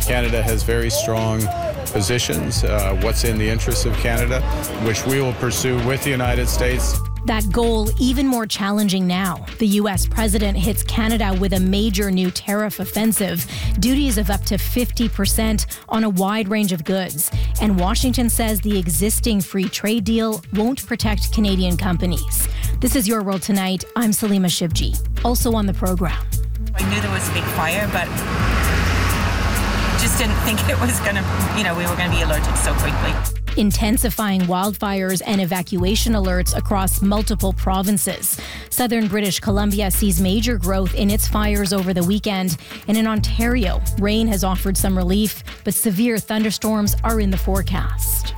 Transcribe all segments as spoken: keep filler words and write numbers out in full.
Canada has very strong positions, uh, what's in the interests of Canada, which we will pursue with the United States. That goal even more challenging now. The U S president hits Canada with a major new tariff offensive, duties of up to fifty percent on a wide range of goods. And Washington says the existing free trade deal won't protect Canadian companies. This is Your World Tonight. I'm Salima Shivji. Also on the program. I knew there was a big fire, but just didn't think it was going to, you know, we were going to be alerted so quickly. Intensifying wildfires and evacuation alerts across multiple provinces. Southern British Columbia sees major growth in its fires over the weekend. And in Ontario, rain has offered some relief, but severe thunderstorms are in the forecast.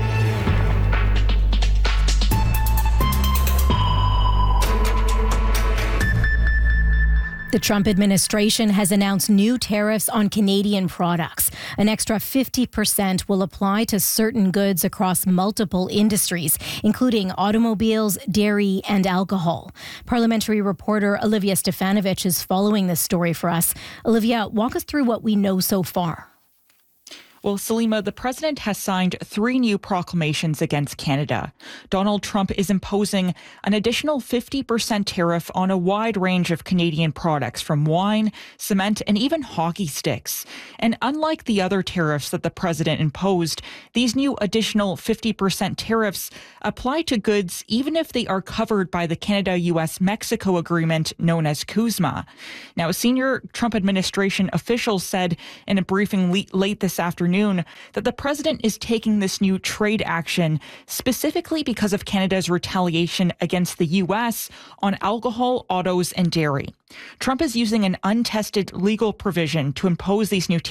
The Trump administration has announced new tariffs on Canadian products. An extra fifty percent will apply to certain goods across multiple industries, including automobiles, dairy, and alcohol. Parliamentary reporter Olivia Stefanovich is following this story for us. Olivia, walk us through what we know so far. Well, Salima, the president has signed three new proclamations against Canada. Donald Trump is imposing an additional fifty percent tariff on a wide range of Canadian products, from wine, cement, and even hockey sticks. And unlike the other tariffs that the president imposed, these new additional fifty percent tariffs apply to goods even if they are covered by the Canada-U S Mexico agreement known as CUSMA. Now, senior Trump administration officials said in a briefing le- late this afternoon that the president is taking this new trade action specifically because of Canada's retaliation against the U S on alcohol, autos, and dairy. Trump is using an untested legal provision to impose these new